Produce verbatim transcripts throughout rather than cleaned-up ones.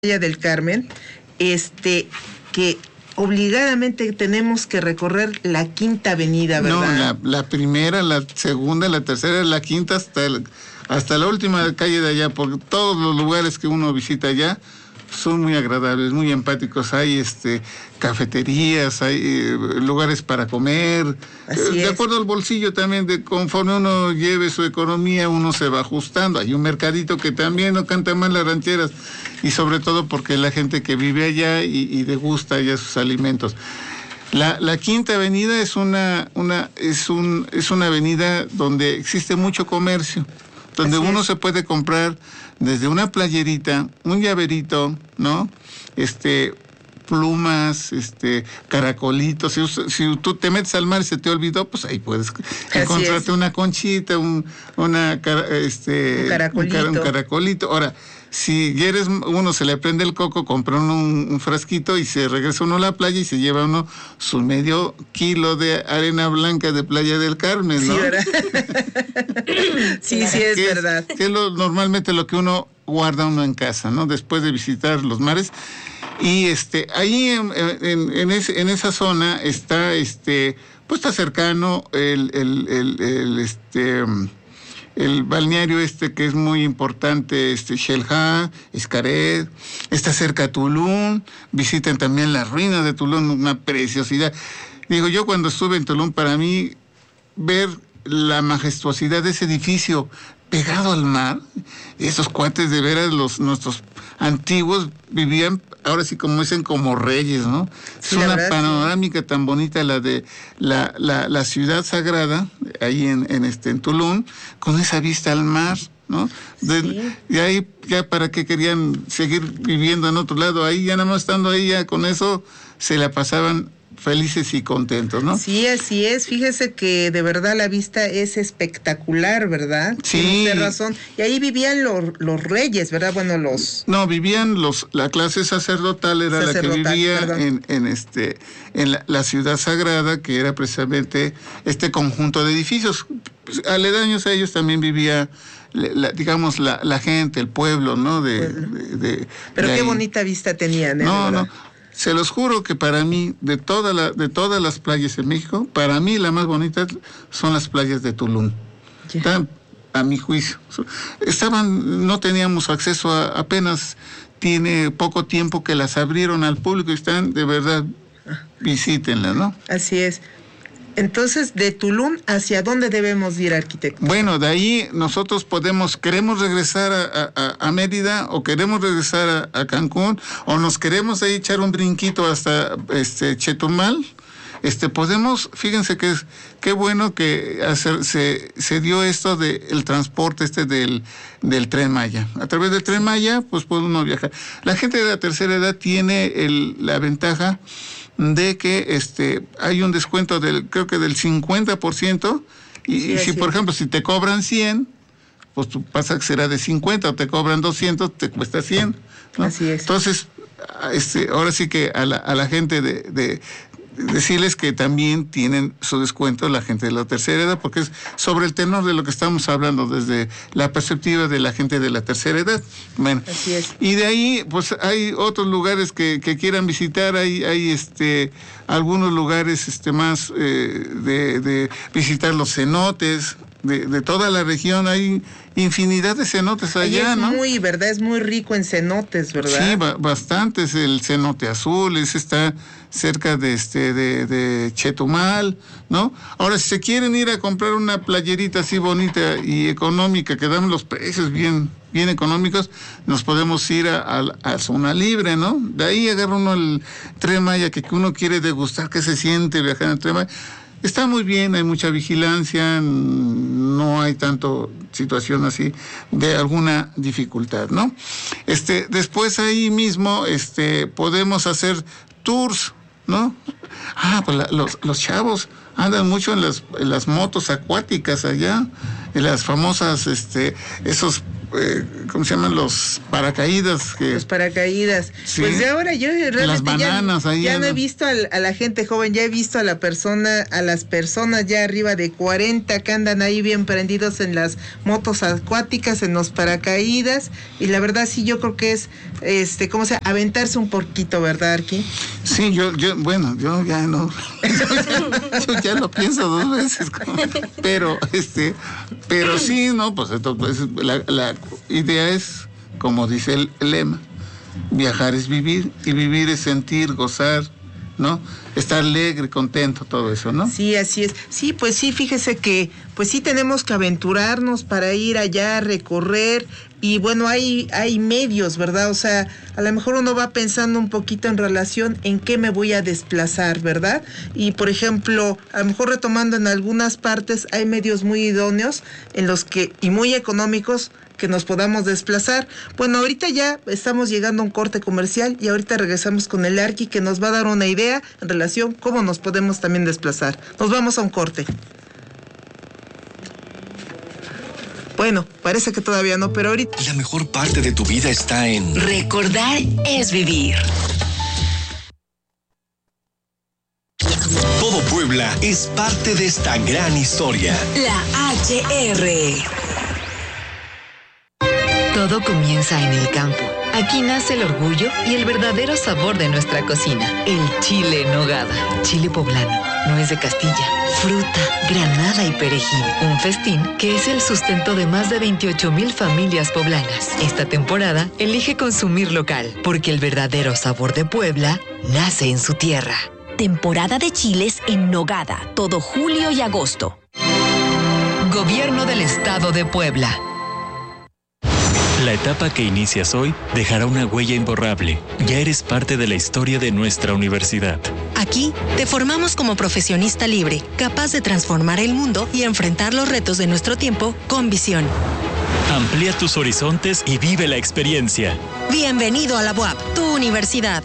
Playa del Carmen, este, que obligadamente tenemos que recorrer la Quinta Avenida, ¿verdad? No, la, la primera, la segunda, la tercera, la quinta, hasta, el, hasta la última calle de allá, porque todos los lugares que uno visita allá son muy agradables, muy empáticos. Hay este cafeterías, hay eh, lugares para comer. Así eh, de es. acuerdo al bolsillo también, de conforme uno lleve su economía, uno se va ajustando. Hay un mercadito que también no canta mal las rancheras, y sobre todo porque la gente que vive allá y, y degusta allá sus alimentos. La, la Quinta Avenida es una, una, es un, es una avenida donde existe mucho comercio, donde Así uno es. se puede comprar desde una playerita, un llaverito, ¿no? Este, plumas, este, caracolitos. Si, si tú te metes al mar y se te olvidó, pues ahí puedes Así encontrarte es. una conchita, un, una, este, Un caracolito. Un, un caracolito. Ahora, si eres uno se le prende el coco, compra uno un, un frasquito y se regresa uno a la playa y se lleva uno su medio kilo de arena blanca de Playa del Carmen, ¿no? Sí, ¿verdad? sí, sí, es que verdad. Es, que es lo, normalmente lo que uno guarda uno en casa, ¿no? Después de visitar los mares. Y este, ahí en, en, en, ese, en esa zona está, este, pues está cercano el, el, el, el este... el balneario este que es muy importante, este Xel-Há, Xcaret, está cerca Tulum, visiten también las ruinas de Tulum, una preciosidad. Digo, yo cuando estuve en Tulum, para mí, ver la majestuosidad de ese edificio pegado al mar, esos cuates de veras, los nuestros antiguos vivían, ahora sí como dicen, como reyes, ¿no? Sí, es una verdad, panorámica sí. Tan bonita la de la, la, la ciudad sagrada, ahí en, en, este, en Tulum, con esa vista al mar, ¿no? De, sí. Y ahí ya para qué querían seguir viviendo en otro lado, ahí ya nada más estando ahí, ya con eso se la pasaban felices y contentos, ¿no? Sí, así es. Fíjese que de verdad la vista es espectacular, ¿verdad? Sí. Tiene usted razón. Y ahí vivían los, los reyes, ¿verdad? Bueno, los... No, vivían los, la clase sacerdotal era sacerdotal, la que vivía perdón. en, en este, en la, la ciudad sagrada, que era precisamente este conjunto de edificios. Pues, aledaños a ellos también vivía, la, digamos, la, la gente, el pueblo, ¿no? De, de, de, Pero de qué ahí. bonita vista tenían, ¿eh? No, ¿verdad? no. Se los juro que para mí, de, toda la, de todas las playas en México, para mí la más bonita son las playas de Tulum. Ya. Están, a mi juicio. Estaban, no teníamos acceso a, apenas tiene poco tiempo que las abrieron al público y están, de verdad, visítenlas, ¿no? Así es. Entonces, de Tulum, ¿hacia dónde debemos ir, arquitecto? Bueno, de ahí nosotros podemos, queremos regresar a, a, a Mérida, o queremos regresar a, a Cancún, o nos queremos ahí echar un brinquito hasta este Chetumal. Este, podemos, fíjense que es, qué bueno que hacer, se, se dio esto de el transporte este del, del Tren Maya. A través del Tren Maya, pues puede uno viajar. La gente de la tercera edad tiene el, la ventaja de que este hay un descuento del, creo que del cincuenta por ciento, y, sí, y si, por es. ejemplo, si te cobran cien, pues tú pasa que será de cincuenta, o te cobran doscientos, te cuesta cien, ¿no? Así es. Entonces, este, ahora sí que a la, a la gente de, de decirles que también tienen su descuento la gente de la tercera edad, porque es sobre el tenor de lo que estamos hablando desde la perspectiva de la gente de la tercera edad. Bueno, así es. Y de ahí, pues hay otros lugares que, que quieran visitar, hay, hay este algunos lugares este más eh, de, de visitar los cenotes. De, de toda la región hay infinidad de cenotes allá, es ¿no? muy, ¿verdad? Es muy rico en cenotes, ¿verdad? Sí, ba- bastantes. El cenote azul, ese está cerca de este de, de Chetumal, ¿no? Ahora, si se quieren ir a comprar una playerita así bonita y económica, que dan los precios bien bien económicos, nos podemos ir a, a, a zona libre, ¿no? De ahí agarra uno el Tren Maya, que, que uno quiere degustar qué se siente viajar en el Tren Maya. Está muy bien, hay mucha vigilancia, no hay tanto situación así de alguna dificultad, ¿no? Este, después ahí mismo, este, podemos hacer tours, ¿no? Ah, pues la, los, los chavos andan mucho en las, en las motos acuáticas allá, en las famosas, este, esos eh, ¿cómo se llaman? Los paracaídas. Que, los paracaídas. Sí. Pues de ahora yo realmente las bananas, ya, ahí ya en... no he visto a, a la gente joven, ya he visto a la persona, a las personas ya arriba de cuarenta que andan ahí bien prendidos en las motos acuáticas, en los paracaídas, y la verdad sí yo creo que es, este, ¿cómo se llama? Aventarse un poquito, ¿verdad, Arqui? Sí, yo, yo, bueno, yo ya no, yo ya lo pienso dos veces, pero, este, pero sí, no, pues esto, pues la, la idea es, como dice el, el lema, viajar es vivir, y vivir es sentir, gozar, ¿no? Estar alegre, contento, todo eso, ¿no? Sí, así es. Sí, pues sí, fíjese que, pues sí tenemos que aventurarnos para ir allá a recorrer, y bueno, hay, hay medios, ¿verdad? O sea, a lo mejor uno va pensando un poquito en relación en qué me voy a desplazar, ¿verdad? Y por ejemplo, a lo mejor retomando en algunas partes, hay medios muy idóneos en los que, y muy económicos, que nos podamos desplazar. Bueno, ahorita ya estamos llegando a un corte comercial y ahorita regresamos con el Arqui, que nos va a dar una idea en relación cómo nos podemos también desplazar. Nos vamos a un corte. Bueno, parece que todavía no, pero ahorita... La mejor parte de tu vida está en... Recordar es vivir. Todo Puebla es parte de esta gran historia. La H R. Todo comienza en el campo. Aquí nace el orgullo y el verdadero sabor de nuestra cocina. El chile en nogada. Chile poblano, nuez de Castilla, fruta, granada y perejil. Un festín que es el sustento de más de veintiocho mil familias poblanas. Esta temporada elige consumir local, porque el verdadero sabor de Puebla nace en su tierra. Temporada de chiles en nogada, todo julio y agosto. Gobierno del Estado de Puebla. La etapa que inicias hoy dejará una huella imborrable. Ya eres parte de la historia de nuestra universidad. Aquí te formamos como profesionista libre, capaz de transformar el mundo y enfrentar los retos de nuestro tiempo con visión. Amplía tus horizontes y vive la experiencia. Bienvenido a la U A P, tu universidad.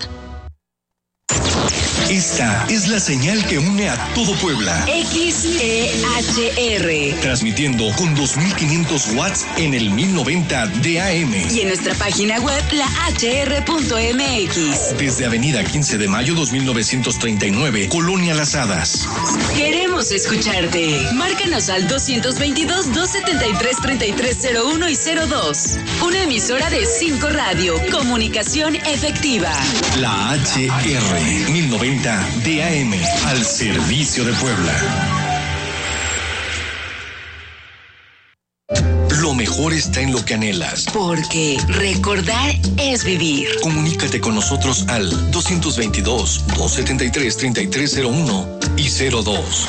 Esta es la señal que une a todo Puebla. X E H R. Transmitiendo con dos mil quinientos watts en el mil noventa de A M. Y en nuestra página web, la H R punto M X. Desde Avenida quince de mayo dos mil novecientos treinta y nueve, Colonia Las Hadas. Queremos escucharte. Márcanos al dos dos dos, dos siete tres, tres tres cero uno y cero dos. Una emisora de cinco Radio. Comunicación efectiva. La H R mil noventa de A M, al servicio de Puebla. Lo mejor está en lo que anhelas. Porque recordar es vivir. Comunícate con nosotros al dos dos dos, dos siete tres, tres tres cero uno y cero dos.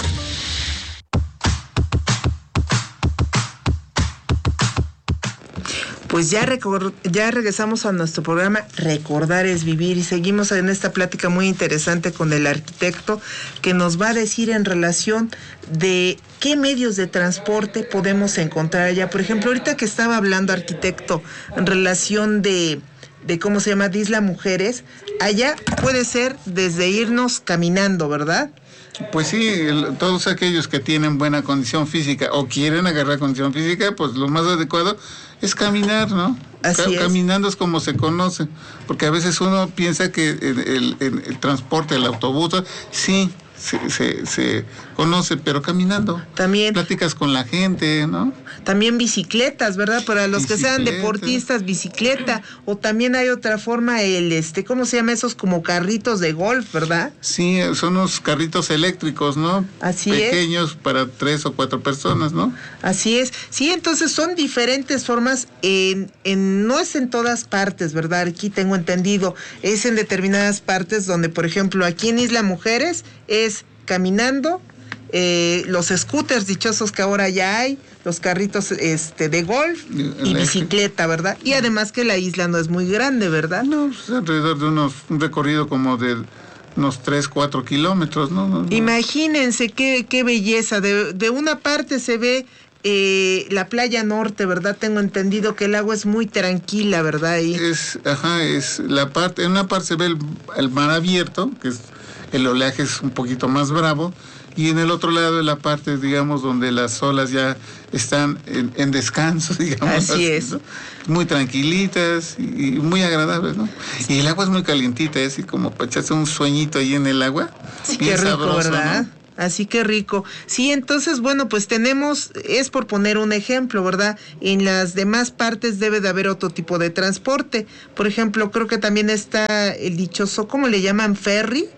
Pues ya, recor- ya regresamos a nuestro programa Recordar es Vivir y seguimos en esta plática muy interesante con el arquitecto que nos va a decir en relación de qué medios de transporte podemos encontrar allá. Por ejemplo, ahorita que estaba hablando arquitecto en relación de, de cómo se llama, de Isla Mujeres, allá puede ser desde irnos caminando, ¿verdad? Pues sí, el, todos aquellos que tienen buena condición física o quieren agarrar condición física, pues lo más adecuado es caminar, ¿no? Así Ca- es. Caminando es como se conoce, porque a veces uno piensa que el, el, el, el transporte, el autobús, sí, se, se, se conoce, pero caminando. También. Platicas con la gente, ¿no? También bicicletas, ¿verdad? Para los que sean Bicicleta. deportistas, bicicleta. O también hay otra forma, el, este, ¿cómo se llama? Esos como carritos de golf, ¿verdad? Sí, son unos carritos eléctricos, ¿no? Así es. Pequeños para tres o cuatro personas, ¿no? Así es. Sí, entonces son diferentes formas, en, en, no es en todas partes, ¿verdad? Aquí tengo entendido, es en determinadas partes donde, por ejemplo, aquí en Isla Mujeres es caminando, eh, los scooters dichosos que ahora ya hay, los carritos este de golf y bicicleta, ¿verdad? Y además que la isla no es muy grande, ¿verdad? No, pues alrededor de unos, un recorrido como de unos tres, cuatro kilómetros, ¿no? no, no. Imagínense qué, qué belleza, de, de una parte se ve eh, la playa norte, ¿verdad? Tengo entendido que el agua es muy tranquila, ¿verdad? Ahí. Es, ajá, es la parte, en una parte se ve el, el mar abierto, que es, el oleaje es un poquito más bravo, y en el otro lado es la parte, digamos, donde las olas ya están en, en descanso, digamos. Así, así es. ¿no? Muy tranquilitas y, y muy agradables, ¿no? Y el agua es muy calientita, así como para echarse un sueñito ahí en el agua. Sí, qué rico, sabroso, ¿verdad? ¿no? Así que rico. Sí, entonces, bueno, pues tenemos, es por poner un ejemplo, ¿verdad? En las demás partes debe de haber otro tipo de transporte. Por ejemplo, creo que también está el dichoso, ¿cómo le llaman? Ferry.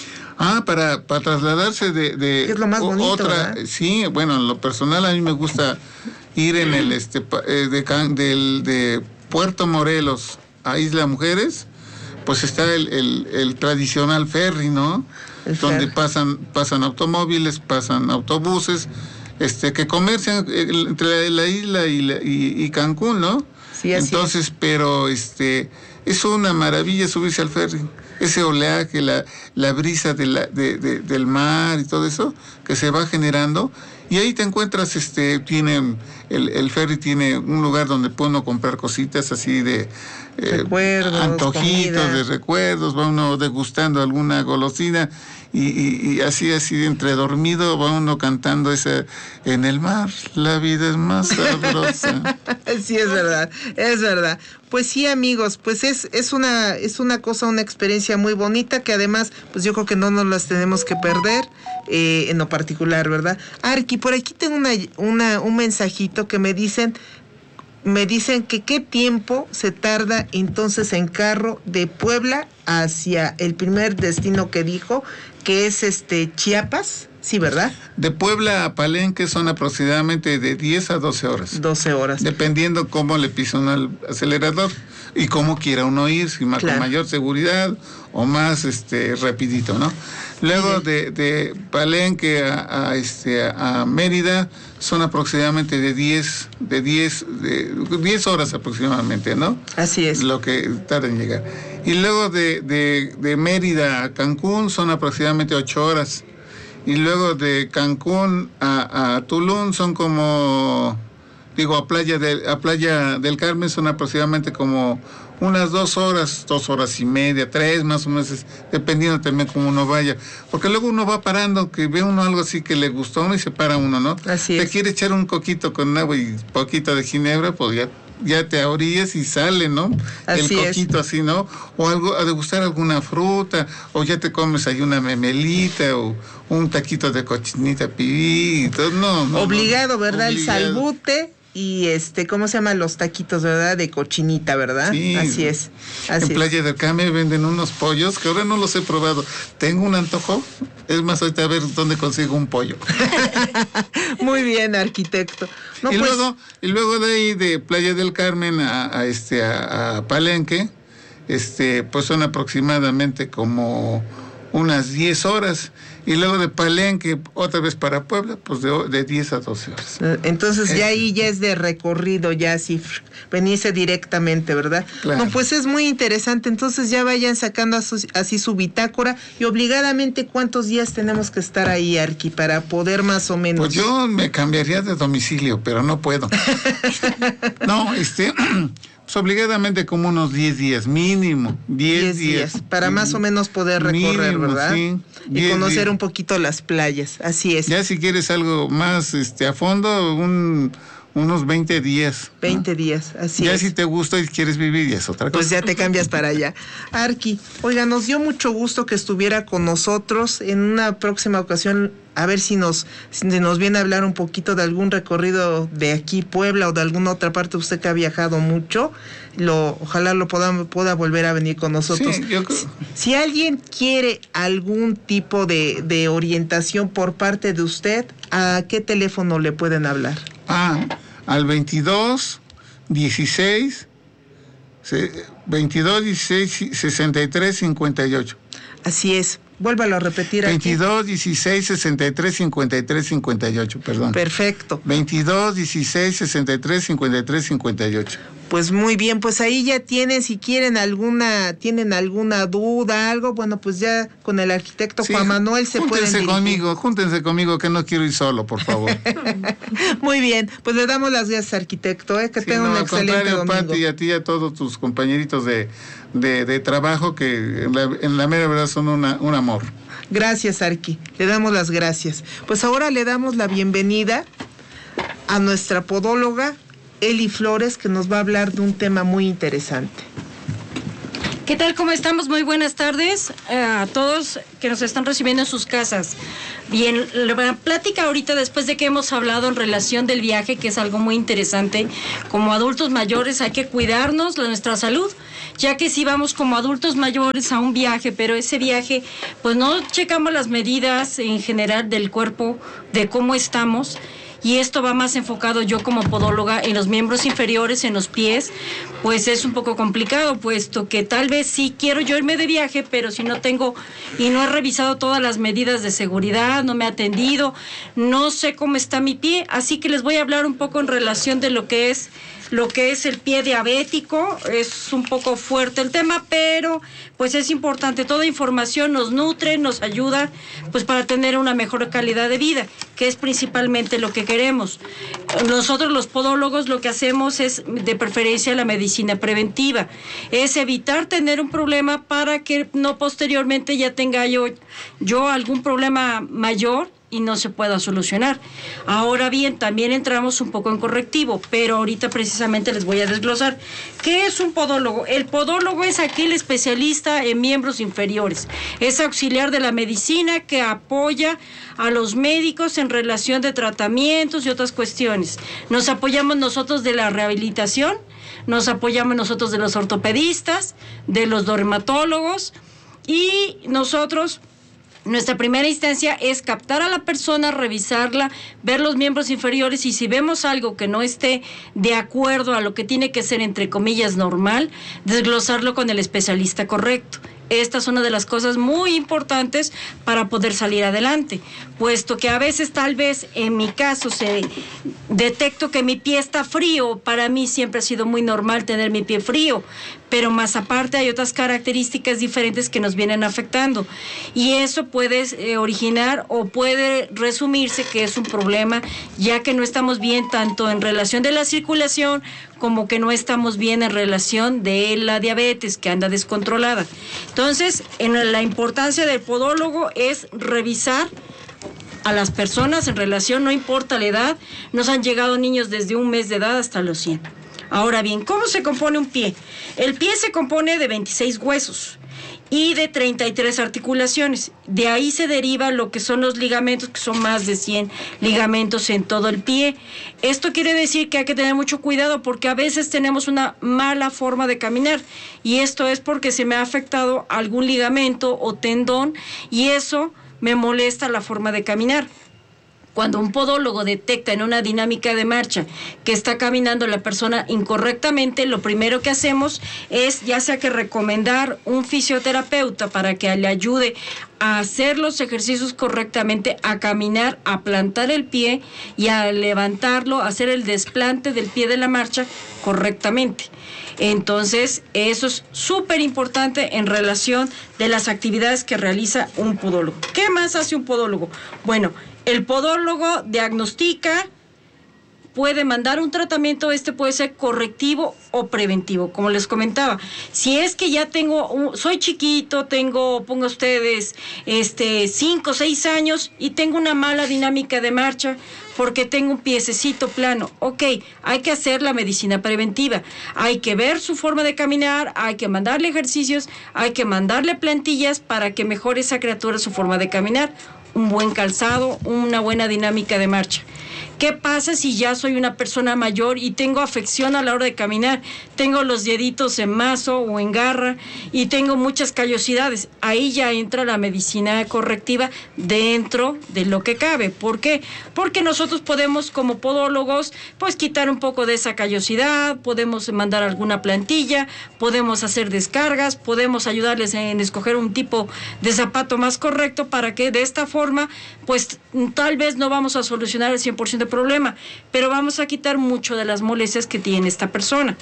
Ah, para, para trasladarse de, de es lo más bonito, otra, ¿verdad? Sí, bueno, en lo personal a mí me gusta ir en el este de, del, de Puerto Morelos a Isla Mujeres, pues está el, el, el tradicional ferry, ¿no? El donde ferry. pasan pasan automóviles, pasan autobuses, este que comercian entre la isla y, la, y, y Cancún, ¿no? Sí, así Entonces, es. pero este es una maravilla subirse al ferry. Ese oleaje, la, la brisa de la, de, de, del mar y todo eso que se va generando, y ahí te encuentras, este, tiene, el, el ferry tiene un lugar donde puede uno comprar cositas así de eh, recuerdos, antojitos, comida. de recuerdos, va uno degustando alguna golosina, y, y, y así, así entre dormido va uno cantando ese, en el mar la vida es más sabrosa. Sí, es verdad, es verdad. Pues sí, amigos, pues es, es una, es una cosa, una experiencia muy bonita que además, pues yo creo que no nos las tenemos que perder, eh, en lo particular, ¿verdad? Arqui, por aquí tengo una, una, un mensajito que me dicen, me dicen que qué tiempo se tarda entonces en carro de Puebla hacia el primer destino que dijo, que es este Chiapas, sí, ¿verdad? De Puebla a Palenque son aproximadamente de diez a doce horas. doce horas. Dependiendo cómo le pisa uno al acelerador y cómo quiera uno ir, si más, claro, con mayor seguridad o más este rapidito, ¿no? Luego sí. de, de Palenque a, a este a Mérida son aproximadamente de diez, de diez, de diez horas aproximadamente, ¿no? Así es. Lo que tarda en llegar. Y luego de, de, de Mérida a Cancún son aproximadamente ocho horas. Y luego de Cancún a, a Tulum son como, digo, a Playa, de, a Playa del Carmen son aproximadamente como unas dos horas, dos horas y media, tres más o menos, dependiendo también cómo uno vaya. Porque luego uno va parando, que ve uno algo así que le gustó a uno y se para uno, ¿no? Así Te es. quiere echar un coquito con agua y poquito de ginebra, pues ya, ya te ahorillas y sale, ¿no? Así el coquito es. así, ¿no? O algo, a degustar alguna fruta, o ya te comes ahí una memelita, o un taquito de cochinita pibil, no, no. Obligado, no, ¿verdad? obligado. El salbute y este, ¿cómo se llaman los taquitos, verdad? De cochinita, ¿verdad? Sí. Así es. Así en Playa es. del Carmen venden unos pollos que ahora no los he probado. Tengo un antojo. Es más, ahorita a ver dónde consigo un pollo. Muy bien, arquitecto. No, y pues... luego, y luego de ahí de Playa del Carmen a, a este a, a Palenque, este, pues son aproximadamente como unas diez horas. Y luego de Palenque, otra vez para Puebla, pues de, de diez a doce horas. Entonces eh. ya ahí ya es de recorrido, ya así, venirse directamente, ¿verdad? Claro. No, pues es muy interesante, entonces ya vayan sacando su, así su bitácora, y obligadamente, ¿cuántos días tenemos que estar ahí, Arqui, para poder más o menos? Pues yo me cambiaría de domicilio, pero no puedo. No, este... pues obligadamente como unos diez días, mínimo, diez días. Para más o menos poder recorrer, mínimo, ¿verdad? Sí, y conocer días. un poquito las playas, así es. Ya si quieres algo más este a fondo, un, unos veinte días. veinte ¿no? días, así ya es. Ya si te gusta y quieres vivir, ya es otra cosa. Pues ya te cambias para allá. Arqui, oiga, nos dio mucho gusto que estuviera con nosotros. En una próxima ocasión, a ver si nos, si nos viene a hablar un poquito de algún recorrido de aquí, Puebla, o de alguna otra parte, usted que ha viajado mucho. Lo, ojalá lo pueda, pueda volver a venir con nosotros. Sí, yo creo. Si, si alguien quiere algún tipo de, de orientación por parte de usted, ¿a qué teléfono le pueden hablar? Ah, al veintidós, dieciséis, veintidós, dieciséis, sesenta y tres, cincuenta y ocho. Así es. Vuélvalo a repetir aquí. veintidós, dieciséis, sesenta y tres, cincuenta y tres, cincuenta y ocho, perdón. Perfecto. veintidós, dieciséis, sesenta y tres, cincuenta y tres, cincuenta y ocho. Pues muy bien, pues ahí ya tienen, si quieren alguna, tienen alguna duda, algo, bueno, pues ya con el arquitecto sí, Juan Manuel se pueden dirigir. Júntense conmigo, júntense conmigo, que no quiero ir solo, por favor. Muy bien, pues le damos las gracias, arquitecto, ¿eh? que sí, tenga no, un excelente domingo. Pati, y a ti y a todos tus compañeritos de, de, de trabajo, que en la, en la mera verdad son una, un amor. Gracias, Arqui, le damos las gracias. Pues ahora le damos la bienvenida a nuestra podóloga, Eli Flores, que nos va a hablar de un tema muy interesante. ¿Qué tal? ¿Cómo estamos? Muy buenas tardes a todos que nos están recibiendo en sus casas. Bien, la plática ahorita, después de que hemos hablado en relación del viaje, que es algo muy interesante, como adultos mayores hay que cuidarnos de nuestra salud, ya que si vamos como adultos mayores a un viaje, pero ese viaje, pues no checamos las medidas en general del cuerpo, de cómo estamos. Y esto va más enfocado yo como podóloga en los miembros inferiores, en los pies, pues es un poco complicado, puesto que tal vez sí quiero yo irme de viaje, pero si no tengo y no he revisado todas las medidas de seguridad, no me he atendido, no sé cómo está mi pie, así que les voy a hablar un poco en relación de lo que es lo que es el pie diabético. Es un poco fuerte el tema, pero pues es importante. Toda información nos nutre, nos ayuda pues para tener una mejor calidad de vida, que es principalmente lo que queremos. Nosotros los podólogos lo que hacemos es de preferencia la medicina preventiva, es evitar tener un problema para que no posteriormente ya tenga yo, yo algún problema mayor y no se pueda solucionar. Ahora bien, también entramos un poco en correctivo, pero ahorita precisamente les voy a desglosar. ¿Qué es un podólogo? El podólogo es aquel especialista en miembros inferiores, es auxiliar de la medicina que apoya a los médicos en relación de tratamientos y otras cuestiones. Nos apoyamos nosotros de la rehabilitación, nos apoyamos nosotros de los ortopedistas, de los dermatólogos, y nosotros nuestra primera instancia es captar a la persona, revisarla, ver los miembros inferiores, y si vemos algo que no esté de acuerdo a lo que tiene que ser, entre comillas, normal, desglosarlo con el especialista correcto. Esta es una de las cosas muy importantes para poder salir adelante, puesto que a veces tal vez en mi caso se detecto que mi pie está frío. Para mí siempre ha sido muy normal tener mi pie frío, pero más aparte hay otras características diferentes que nos vienen afectando, y eso puede eh, originar o puede resumirse que es un problema, ya que no estamos bien tanto en relación de la circulación como que no estamos bien en relación de la diabetes, que anda descontrolada. Entonces, en la importancia del podólogo es revisar a las personas en relación, no importa la edad. Nos han llegado niños desde un mes de edad hasta los cien. Ahora bien, ¿cómo se compone un pie? El pie se compone de veintiséis huesos y de treinta y tres articulaciones. De ahí se deriva lo que son los ligamentos, que son más de cien ligamentos en todo el pie. Esto quiere decir que hay que tener mucho cuidado, porque a veces tenemos una mala forma de caminar, y esto es porque se me ha afectado algún ligamento o tendón, y eso me molesta la forma de caminar. Cuando un podólogo detecta en una dinámica de marcha que está caminando la persona incorrectamente, lo primero que hacemos es ya sea que recomendar un fisioterapeuta para que le ayude a hacer los ejercicios correctamente, a caminar, a plantar el pie y a levantarlo, a hacer el desplante del pie de la marcha correctamente. Entonces, eso es súper importante en relación de las actividades que realiza un podólogo. ¿Qué más hace un podólogo? Bueno, el podólogo diagnostica, puede mandar un tratamiento, este puede ser correctivo o preventivo, como les comentaba. Si es que ya tengo, un, soy chiquito, tengo, ponga ustedes, este, cinco o seis años y tengo una mala dinámica de marcha porque tengo un piececito plano, ok, hay que hacer la medicina preventiva, hay que ver su forma de caminar, hay que mandarle ejercicios, hay que mandarle plantillas para que mejore esa criatura su forma de caminar, un buen calzado, una buena dinámica de marcha. ¿Qué pasa si ya soy una persona mayor y tengo afección a la hora de caminar? Tengo los deditos en mazo o en garra y tengo muchas callosidades. Ahí ya entra la medicina correctiva dentro de lo que cabe. ¿Por qué? Porque nosotros podemos, como podólogos, pues quitar un poco de esa callosidad, podemos mandar alguna plantilla, podemos hacer descargas, podemos ayudarles en escoger un tipo de zapato más correcto para que de esta forma, pues tal vez no vamos a solucionar el cien por ciento del problema, pero vamos a quitar mucho de las molestias que tiene esta persona.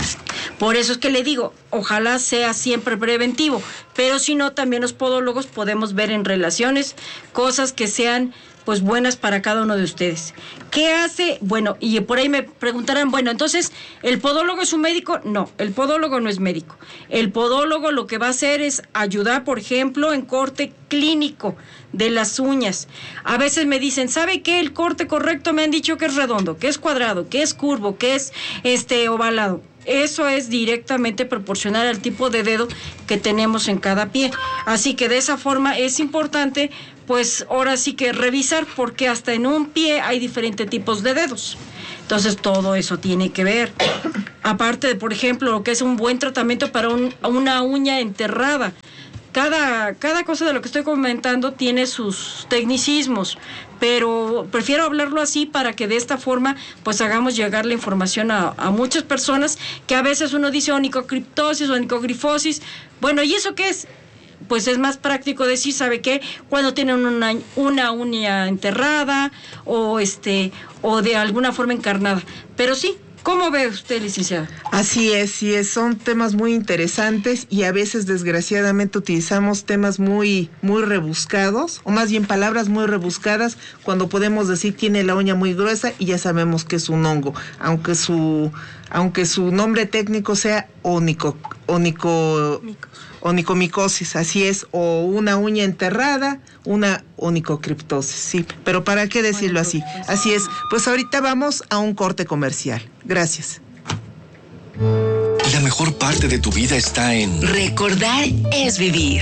Por eso es que le digo, ojalá sea siempre preventivo, pero si no, también los podólogos podemos ver en relaciones cosas que sean pues buenas para cada uno de ustedes. ¿Qué hace? Bueno, y por ahí me preguntarán, bueno, entonces, ¿el podólogo es un médico? No, el podólogo no es médico. El podólogo lo que va a hacer es ayudar, por ejemplo, en corte clínico de las uñas. A veces me dicen, ¿sabe qué? El corte correcto me han dicho que es redondo, que es cuadrado, que es curvo, que es este ovalado. Eso es directamente proporcional al tipo de dedo que tenemos en cada pie. Así que de esa forma es importante, pues ahora sí que revisar, porque hasta en un pie hay diferentes tipos de dedos. Entonces todo eso tiene que ver. Aparte de, por ejemplo, lo que es un buen tratamiento para un, una uña enterrada. Cada, cada cosa de lo que estoy comentando tiene sus tecnicismos, pero prefiero hablarlo así para que de esta forma pues hagamos llegar la información a, a muchas personas, que a veces uno dice onicocriptosis o onicogrifosis. Bueno, ¿y eso qué es? Pues es más práctico decir, ¿sabe qué? Cuando tienen una, una uña enterrada o este o de alguna forma encarnada. Pero sí, ¿cómo ve usted, licenciada? Así es, sí es, son temas muy interesantes y a veces desgraciadamente utilizamos temas muy, muy rebuscados, o más bien palabras muy rebuscadas, cuando podemos decir tiene la uña muy gruesa y ya sabemos que es un hongo, aunque su, aunque su nombre técnico sea onico, onico, onicomicosis, así es, o una uña enterrada, una onicocriptosis, sí, pero ¿para qué decirlo así? Así es, pues ahorita vamos a un corte comercial. Gracias. La mejor parte de tu vida está en Recordar es vivir.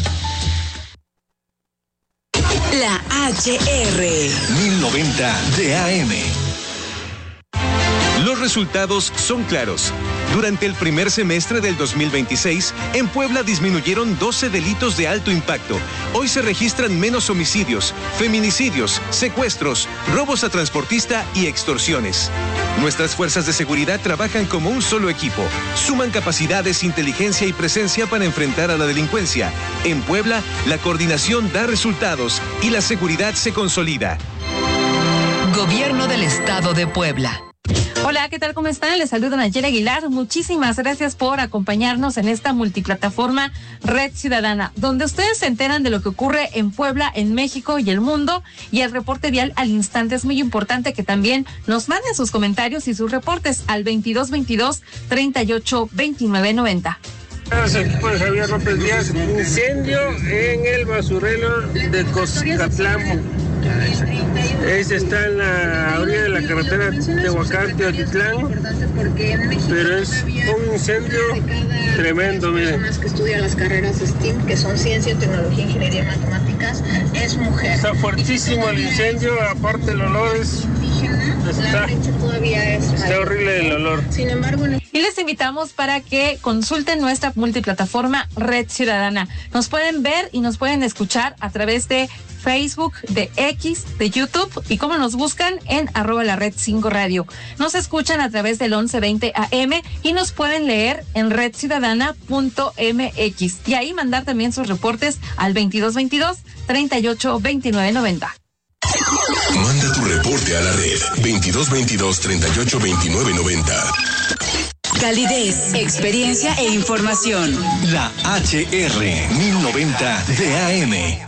La H R mil noventa de A M. Los resultados son claros. Durante el primer semestre del dos mil veintiséis, en Puebla disminuyeron doce delitos de alto impacto. Hoy se registran menos homicidios, feminicidios, secuestros, robos a transportista y extorsiones. Nuestras fuerzas de seguridad trabajan como un solo equipo. Suman capacidades, inteligencia y presencia para enfrentar a la delincuencia. En Puebla, la coordinación da resultados y la seguridad se consolida. Gobierno del Estado de Puebla. Hola, ¿qué tal? ¿Cómo están? Les saluda Nayeli Aguilar. Muchísimas gracias por acompañarnos en esta multiplataforma Red Ciudadana, donde ustedes se enteran de lo que ocurre en Puebla, en México y el mundo, y el reporte vial al instante. Es muy importante que también nos manden sus comentarios y sus reportes al veintidós veintidós, treinta y ocho, veintinueve noventa. Equipo de Javier López Díaz, incendio en el basurero de Coscatlán. Ese está en la orilla de la carretera Tehuacán-Teotitlán, pero es un incendio tremendo, miren. Que estudia las carreras STEAM, que son Ciencia, Tecnología, Ingeniería y Matemáticas, es mujer. Está fuertísimo el incendio, aparte el olor es... Está, está horrible el olor. Sin embargo, y les invitamos para que consulten nuestra multiplataforma Red Ciudadana. Nos pueden ver y nos pueden escuchar a través de Facebook, de X, de YouTube, y cómo nos buscan en arroba la red cinco radio. Nos escuchan a través del once veinte A M y nos pueden leer en red ciudadana punto m x y ahí mandar también sus reportes al veintidós veintidós, treinta y ocho, veintinueve noventa. Manda tu reporte a la red veintidós veintidós, treinta y ocho, veintinueve noventa. Calidez, experiencia e información. La H R mil noventa de A M.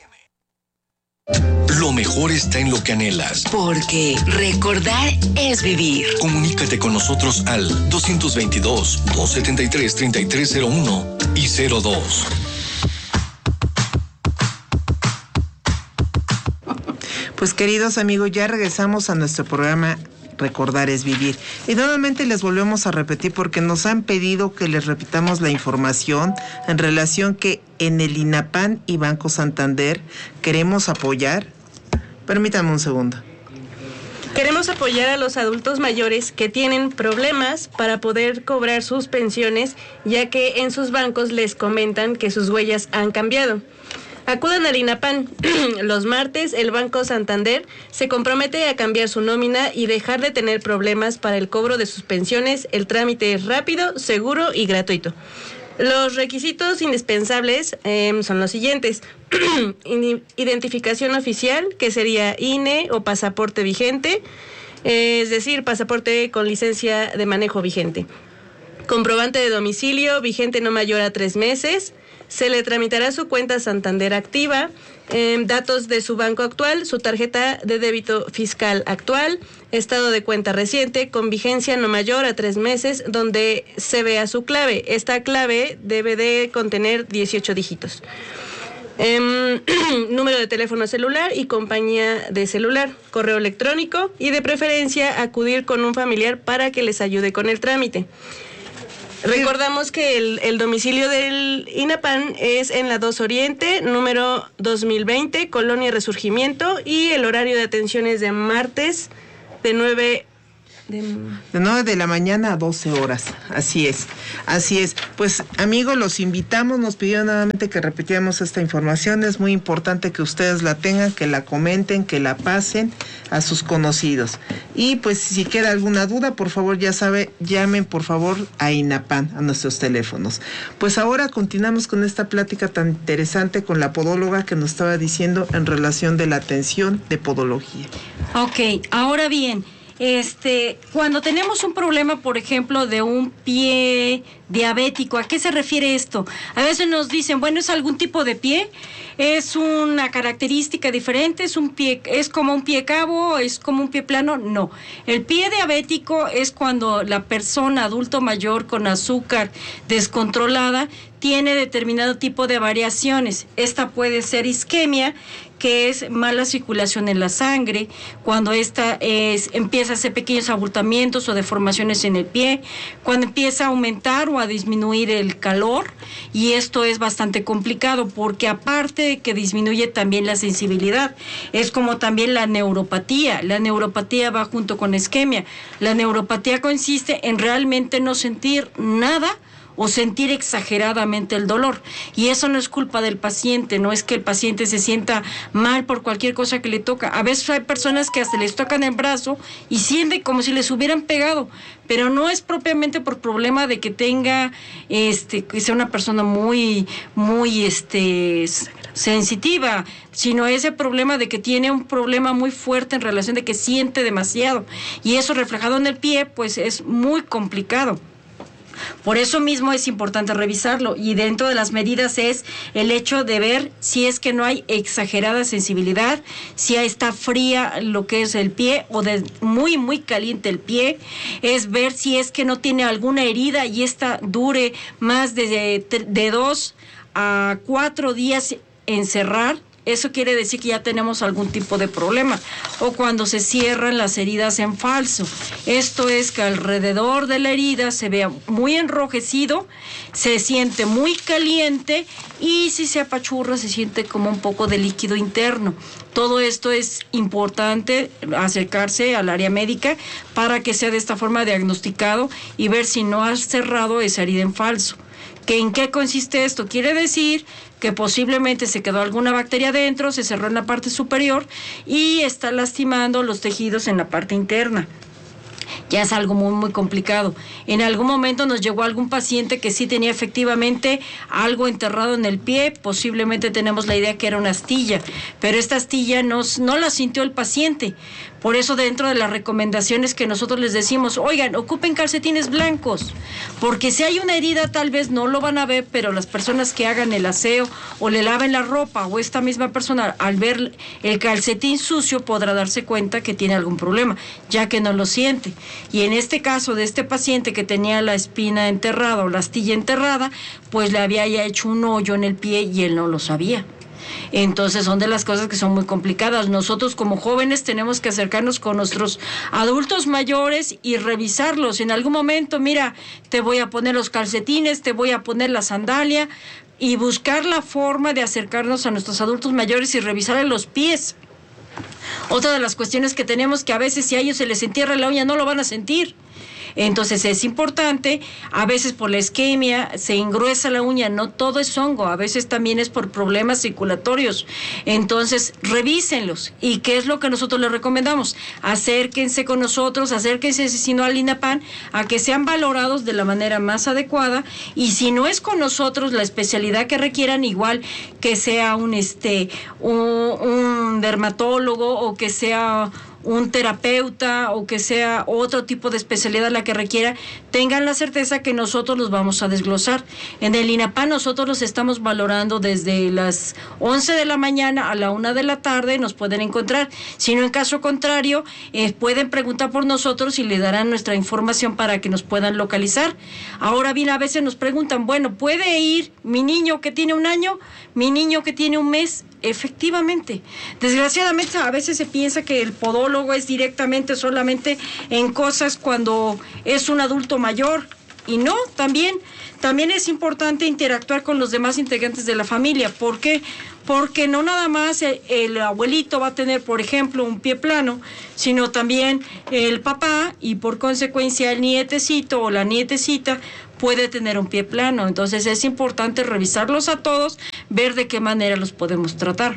Lo mejor está en lo que anhelas. Porque recordar es vivir. Comunícate con nosotros al dos veintidós, dos setenta y tres, treinta y tres cero uno y cero dos. Pues queridos amigos, ya regresamos a nuestro programa Recordar es Vivir. Y nuevamente les volvemos a repetir porque nos han pedido que les repitamos la información en relación que en el INAPAN y Banco Santander queremos apoyar. Permítanme un segundo. Queremos apoyar a los adultos mayores que tienen problemas para poder cobrar sus pensiones, ya que en sus bancos les comentan que sus huellas han cambiado. Acudan al INAPAN. Los martes, el Banco Santander se compromete a cambiar su nómina y dejar de tener problemas para el cobro de sus pensiones. El trámite es rápido, seguro y gratuito. Los requisitos indispensables eh, son los siguientes. Identificación oficial, que sería I N E o pasaporte vigente, eh, es decir, pasaporte con licencia de manejo vigente. comprobante de domicilio vigente no mayor a tres meses, se le tramitará su cuenta Santander activa, eh, datos de su banco actual, su tarjeta de débito fiscal actual, estado de cuenta reciente con vigencia no mayor a tres meses, donde se vea su clave. Esta clave debe de contener dieciocho dígitos. Eh, número de teléfono celular y compañía de celular, correo electrónico y de preferencia acudir con un familiar para que les ayude con el trámite. Recordamos que el, el domicilio del INAPAN es en la dos Oriente, número dos mil veinte, Colonia Resurgimiento, y el horario de atención es de martes de nueve de... de nueve de la mañana a doce horas. Así es, así es. Pues amigos, los invitamos, nos pidieron nuevamente que repitiéramos esta información. Es muy importante que ustedes la tengan, que la comenten, que la pasen a sus conocidos. Y pues si queda alguna duda, por favor, ya sabe, llamen por favor a INAPAN, a nuestros teléfonos. Pues ahora continuamos con esta plática tan interesante con la podóloga que nos estaba diciendo en relación de la atención de podología. Ok, ahora bien, Este, cuando tenemos un problema, por ejemplo, de un pie diabético, ¿a qué se refiere esto? A veces nos dicen, bueno, es algún tipo de pie, es una característica diferente, es un pie, es como un pie cabo, es como un pie plano. No, el pie diabético es cuando la persona adulto mayor con azúcar descontrolada tiene determinado tipo de variaciones. Esta puede ser isquemia, que es mala circulación en la sangre, cuando esta es, empieza a hacer pequeños abultamientos o deformaciones en el pie, cuando empieza a aumentar o a disminuir el calor, y esto es bastante complicado porque aparte de que disminuye también la sensibilidad, es como también la neuropatía. La neuropatía va junto con isquemia. La neuropatía consiste en realmente no sentir nada o sentir exageradamente el dolor, y eso no es culpa del paciente, no es que el paciente se sienta mal por cualquier cosa que le toca. A veces hay personas que hasta les tocan el brazo y sienten como si les hubieran pegado, pero no es propiamente por problema de que tenga, este, que sea una persona muy, muy, este, sensitiva, sino ese problema de que tiene un problema muy fuerte en relación de que siente demasiado, y eso reflejado en el pie, pues es muy complicado. Por eso mismo es importante revisarlo, y dentro de las medidas es el hecho de ver si es que no hay exagerada sensibilidad, si está fría lo que es el pie o de muy muy caliente el pie, es ver si es que no tiene alguna herida y esta dure más de, de, de dos a cuatro días en cerrar. Eso quiere decir que ya tenemos algún tipo de problema. O cuando se cierran las heridas en falso. Esto es que alrededor de la herida se vea muy enrojecido, se siente muy caliente, y si se apachurra se siente como un poco de líquido interno. Todo esto es importante acercarse al área médica para que sea de esta forma diagnosticado y ver si no has cerrado esa herida en falso. ¿Que ¿En qué consiste esto? Quiere decir que posiblemente se quedó alguna bacteria dentro, se cerró en la parte superior y está lastimando los tejidos en la parte interna. Ya es algo muy, muy complicado. En algún momento nos llegó algún paciente que sí tenía efectivamente algo enterrado en el pie, posiblemente tenemos la idea que era una astilla, pero esta astilla no, no la sintió el paciente. Por eso dentro de las recomendaciones que nosotros les decimos, oigan, ocupen calcetines blancos, porque si hay una herida tal vez no lo van a ver, pero las personas que hagan el aseo o le laven la ropa, o esta misma persona al ver el calcetín sucio podrá darse cuenta que tiene algún problema, ya que no lo siente. Y en este caso de este paciente que tenía la espina enterrada o la astilla enterrada, pues le había ya hecho un hoyo en el pie y él no lo sabía. Entonces son de las cosas que son muy complicadas. Nosotros como jóvenes tenemos que acercarnos con nuestros adultos mayores y revisarlos. En algún momento, mira, te voy a poner los calcetines, te voy a poner la sandalia, y buscar la forma de acercarnos a nuestros adultos mayores y revisarles los pies. Otra de las cuestiones que tenemos, que a veces si a ellos se les entierra la uña no lo van a sentir. Entonces es importante, a veces por la isquemia se engruesa la uña, no todo es hongo, a veces también es por problemas circulatorios. Entonces revísenlos. ¿Y qué es lo que nosotros les recomendamos? Acérquense con nosotros, acérquense si no al INAPAN, a que sean valorados de la manera más adecuada, y si no es con nosotros la especialidad que requieran, igual que sea un este un, un dermatólogo o que sea un terapeuta o que sea otro tipo de especialidad la que requiera, tengan la certeza que nosotros los vamos a desglosar. En el INAPAM nosotros los estamos valorando desde las once de la mañana a la una de la tarde, nos pueden encontrar. Si no, en caso contrario, eh, pueden preguntar por nosotros y le darán nuestra información para que nos puedan localizar. Ahora bien, a veces nos preguntan, bueno, ¿puede ir mi niño que tiene un año, mi niño que tiene un mes? Efectivamente. Desgraciadamente a veces se piensa que el podólogo es directamente solamente en cosas cuando es un adulto mayor, y no, también, también es importante interactuar con los demás integrantes de la familia. ¿Por qué? Porque no nada más el, el abuelito va a tener, por ejemplo, un pie plano, sino también el papá, y por consecuencia el nietecito o la nietecita puede tener un pie plano. Entonces es importante revisarlos a todos, ver de qué manera los podemos tratar.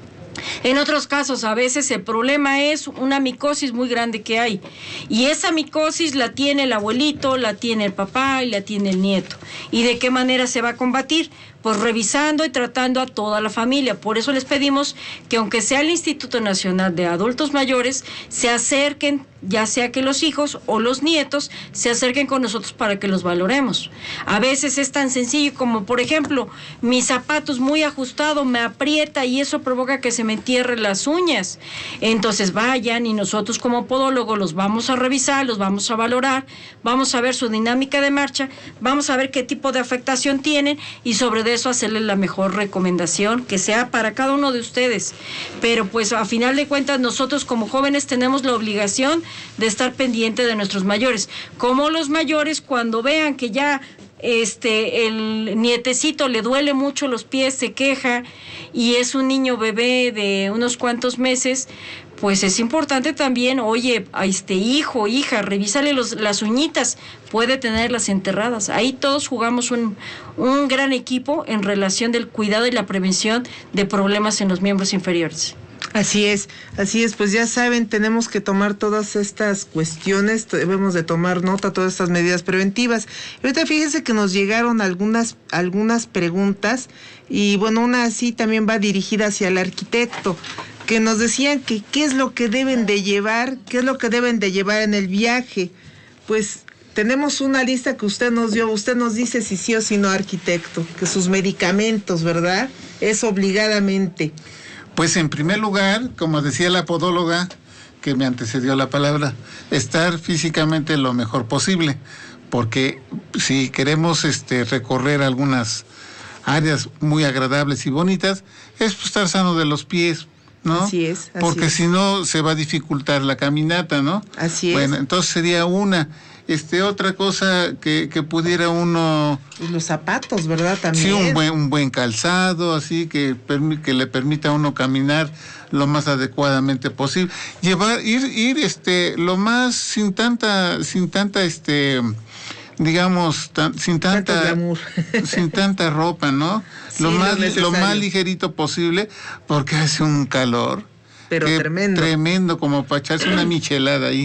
En otros casos, a veces el problema es una micosis muy grande que hay, y esa micosis la tiene el abuelito, la tiene el papá y la tiene el nieto. ¿Y de qué manera se va a combatir? Pues revisando y tratando a toda la familia. Por eso les pedimos que, aunque sea el Instituto Nacional de Adultos Mayores, se acerquen, ya sea que los hijos o los nietos se acerquen con nosotros para que los valoremos. A veces es tan sencillo como, por ejemplo, mis zapatos muy ajustados me aprieta y eso provoca que se me entierren las uñas. Entonces vayan y nosotros como podólogos los vamos a revisar, los vamos a valorar, vamos a ver su dinámica de marcha, vamos a ver qué tipo de afectación tienen y sobre eso hacerles la mejor recomendación que sea para cada uno de ustedes. Pero pues a final de cuentas nosotros como jóvenes tenemos la obligación de estar pendiente de nuestros mayores. Como los mayores, cuando vean que ya este el nietecito le duele mucho los pies, se queja y es un niño bebé de unos cuantos meses, pues es importante también, oye, a este hijo, hija, revísale los, las uñitas, puede tenerlas enterradas. Ahí todos jugamos un, un gran equipo en relación del cuidado y la prevención de problemas en los miembros inferiores. Así es, así es, pues ya saben, tenemos que tomar todas estas cuestiones, debemos de tomar nota, todas estas medidas preventivas. Y ahorita fíjense que nos llegaron algunas, algunas preguntas, y bueno, una así también va dirigida hacia el arquitecto, que nos decían que qué es lo que deben de llevar, qué es lo que deben de llevar en el viaje. Pues tenemos una lista que usted nos dio, usted nos dice si sí o si no, arquitecto, que sus medicamentos, ¿verdad? Es obligadamente. Pues en primer lugar, como decía la podóloga que me antecedió la palabra, estar físicamente lo mejor posible, porque si queremos este recorrer algunas áreas muy agradables y bonitas, es pues, estar sano de los pies, ¿no? Así es. Así porque es. Si no se va a dificultar la caminata, ¿no? Así es. Bueno, entonces sería una. Este, otra cosa que, que pudiera uno... Y los zapatos, ¿verdad? También. Sí, un buen, un buen calzado, así que, que le permita a uno caminar lo más adecuadamente posible. Llevar, ir, ir, este, lo más sin tanta, sin tanta, este, digamos, tan, sin tanta, sin tanta ropa, ¿no? Sí, lo más, lo, lo más ligerito posible, porque hace un calor. Pero Qué tremendo. Tremendo, como para echarse una michelada ahí.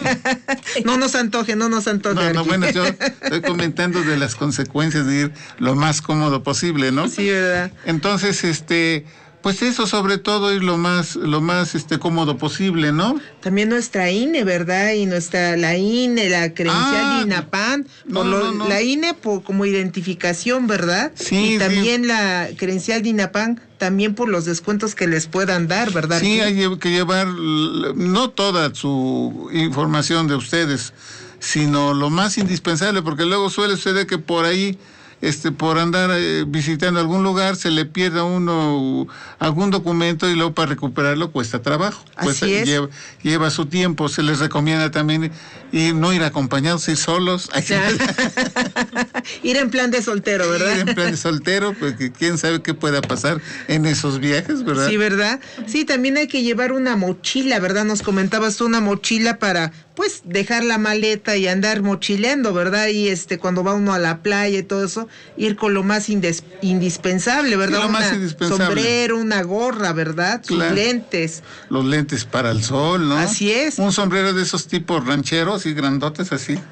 No nos antoje, no nos antoje. No, no, bueno, yo estoy comentando de las consecuencias de ir lo más cómodo posible, ¿no? Sí, ¿verdad? Entonces, este, pues eso, sobre todo, ir lo más, lo más, este, cómodo posible, ¿no? También nuestra I N E, ¿verdad? Y nuestra, la I N E, la credencial ah, de INAPAM, no, por lo, no, no. la I N E por, como identificación, ¿verdad? Sí, y también sí. La credencial de INAPAM, también por los descuentos que les puedan dar, ¿verdad? Sí, hay que llevar no toda su información de ustedes, sino lo más indispensable, porque luego suele suceder que por ahí, este, por andar eh, visitando algún lugar, se le pierda a uno algún documento y luego para recuperarlo cuesta trabajo. Cuesta, Así es. Lleva, lleva su tiempo. Se les recomienda también ir, no ir acompañados, ir solos. Ir en plan de soltero, ¿verdad? Ir en plan de soltero, porque quién sabe qué pueda pasar en esos viajes, ¿verdad? Sí, ¿verdad? Sí, también hay que llevar una mochila, ¿verdad? Nos comentabas tú, una mochila para, pues, dejar la maleta y andar mochileando, ¿verdad? Y este, cuando va uno a la playa y todo eso, ir con lo más indes, indispensable, ¿verdad? Sí, lo una más indispensable. Sombrero, una gorra, ¿verdad? Sus claro. lentes. Los lentes para el sol, ¿no? Así es. Un sombrero de esos tipos rancheros y grandotes así.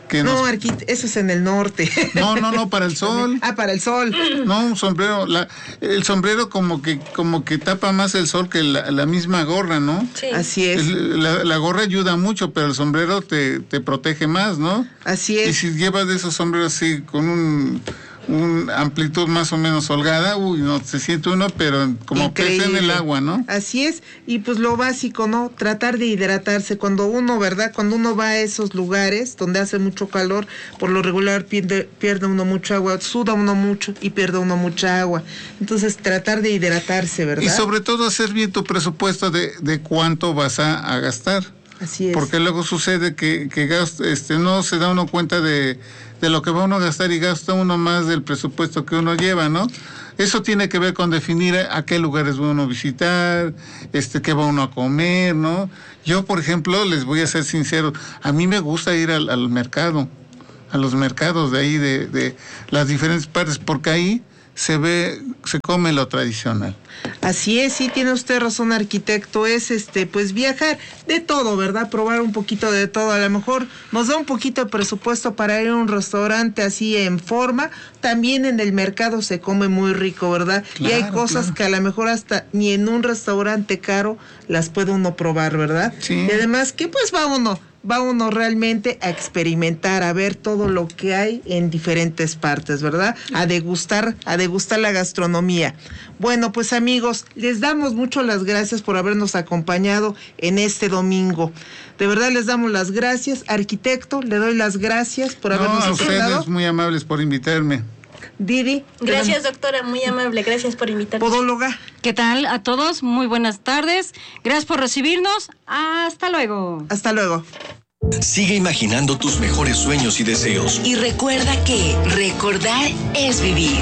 Que no, nos... Arquit, eso es en el norte. No, no, no, para el sol. Ah, para el sol. No, un sombrero, la, el sombrero como que como que tapa más el sol que la, la misma gorra, ¿no? Sí. Así es. La, la gorra ayuda mucho, pero el sombrero te, te protege más, ¿no? Así es. Y si llevas de esos sombreros así con un... una amplitud más o menos holgada, uy, no se siente uno, pero como pez en el agua, ¿no? Así es, y pues lo básico, ¿no? Tratar de hidratarse. Cuando uno, ¿verdad? Cuando uno va a esos lugares donde hace mucho calor, por lo regular pierde, pierde uno mucha agua, suda uno mucho y pierde uno mucha agua. Entonces, tratar de hidratarse, ¿verdad? Y sobre todo hacer bien tu presupuesto de, de cuánto vas a, a gastar. Así es. Porque luego sucede que, que gast, este, no se da uno cuenta de, de lo que va uno a gastar y gasta uno más del presupuesto que uno lleva, ¿no? Eso tiene que ver con definir a qué lugares va uno a visitar, este, qué va uno a comer, ¿no? Yo, por ejemplo, les voy a ser sincero, a mí me gusta ir al, al mercado, a los mercados de ahí, de, de las diferentes partes, porque ahí se ve, se come lo tradicional. Así es, sí, tiene usted razón, arquitecto, es este, pues viajar de todo, ¿verdad? Probar un poquito de todo, a lo mejor nos da un poquito de presupuesto para ir a un restaurante así en forma, también en el mercado se come muy rico, ¿verdad? Claro, y hay cosas claro. que a lo mejor hasta ni en un restaurante caro las puede uno probar, ¿verdad? Sí. Y además, ¿qué pues va uno? Va uno realmente a experimentar, a ver todo lo que hay en diferentes partes, ¿verdad? A degustar, a degustar la gastronomía. Bueno, pues amigos, les damos mucho las gracias por habernos acompañado en este domingo. De verdad les damos las gracias. Arquitecto, le doy las gracias por habernos no, a escuchado. ustedes muy amables por invitarme. Didi. Gracias, doctora, muy amable, gracias por invitarnos. Podóloga. ¿Qué tal a todos? Muy buenas tardes. Gracias por recibirnos. Hasta luego. Hasta luego. Sigue imaginando tus mejores sueños y deseos. Y recuerda que recordar es vivir.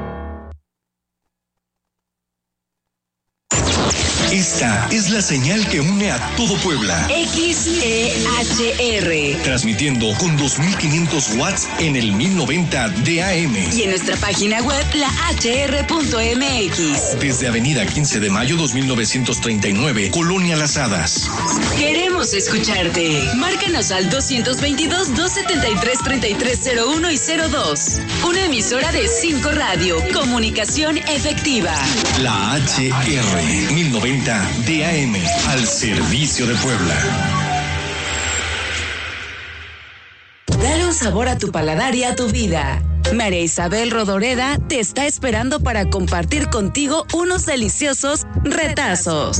Esta es la señal que une a todo Puebla. X T H R. Transmitiendo con dos mil quinientos watts en el mil noventa de A M. Y en nuestra página web, la h r punto m x. Desde Avenida quince de mayo dos mil novecientos treinta y nueve, Colonia Las Hadas. Queremos escucharte. Márcanos al doscientos veintidós, doscientos setenta y tres, treinta y tres cero uno y cero dos. Una emisora de cinco Radio. Comunicación efectiva. La H R mil noventa de A M, al servicio de Puebla. Dale un sabor a tu paladar y a tu vida. María Isabel Rodoreda te está esperando para compartir contigo unos deliciosos retazos.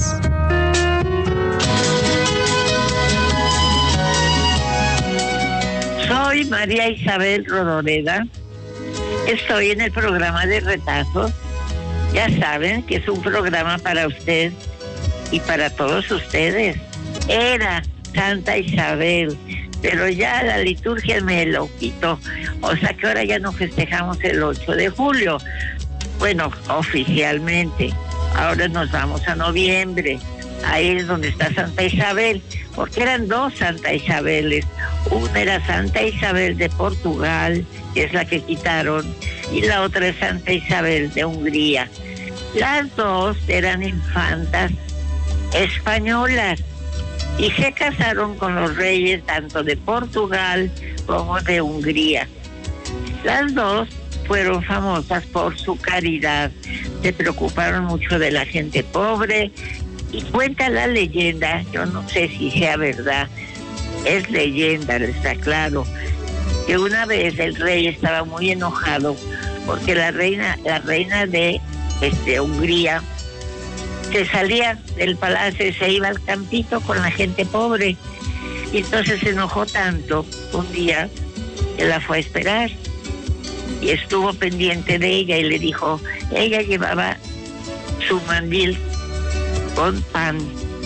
Soy María Isabel Rodoreda. Estoy en el programa de Retazos. Ya saben que es un programa para usted y para todos ustedes. Era Santa Isabel, pero ya la liturgia me lo quitó. O sea que ahora ya no festejamos el ocho de julio. Bueno, oficialmente. Ahora nos vamos a noviembre. Ahí es donde está Santa Isabel, porque eran dos Santa Isabeles. Una era Santa Isabel de Portugal, que es la que quitaron, y la otra es Santa Isabel de Hungría. Las dos eran infantas españolas y se casaron con los reyes tanto de Portugal como de Hungría. Las dos fueron famosas por su caridad, se preocuparon mucho de la gente pobre y cuenta la leyenda, yo no sé si sea verdad, es leyenda, está claro, que una vez el rey estaba muy enojado porque la reina, la reina de este, Hungría se salía del palacio y se iba al campito con la gente pobre. Y entonces se enojó tanto un día que la fue a esperar y estuvo pendiente de ella y le dijo, ella llevaba su mandil con pan.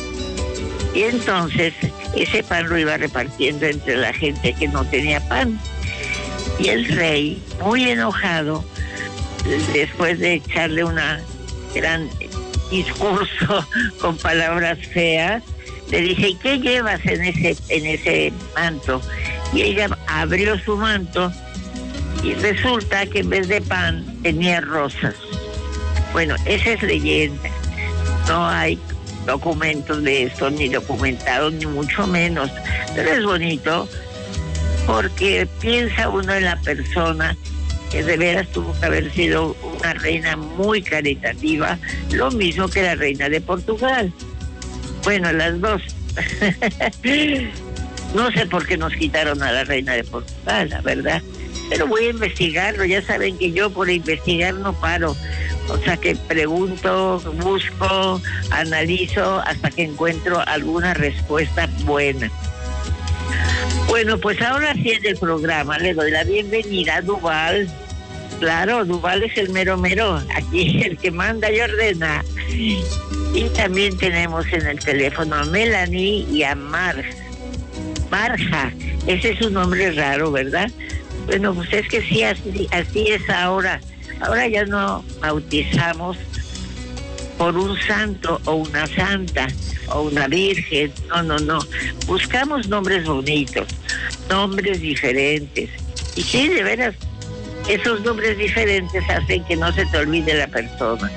Y entonces ese pan lo iba repartiendo entre la gente que no tenía pan. Y el rey, muy enojado, después de echarle una gran discurso con palabras feas, le dice, ¿y qué llevas en ese, en ese manto? Y ella abrió su manto y resulta que en vez de pan tenía rosas. Bueno, esa es leyenda. No hay documentos de esto, ni documentados, ni mucho menos. Pero es bonito porque piensa uno en la persona que de veras tuvo que haber sido una reina muy caritativa, lo mismo que la reina de Portugal. Bueno, las dos. No sé por qué nos quitaron a la reina de Portugal, la verdad. Pero voy a investigarlo. Ya saben que yo por investigar no paro. O sea que pregunto, busco, analizo hasta que encuentro alguna respuesta buena. Bueno, pues ahora sí en el programa le doy la bienvenida a Duval. Claro, Duval es el mero mero, aquí el que manda y ordena. Y también tenemos en el teléfono a Melanie y a Mar. Marja, ese es un nombre raro, ¿verdad? Bueno, pues es que sí, así, así es ahora. Ahora ya no bautizamos por un santo o una santa o una virgen. No, no, no. Buscamos nombres bonitos, nombres diferentes. Y sí, de veras, esos nombres diferentes hacen que no se te olvide la persona.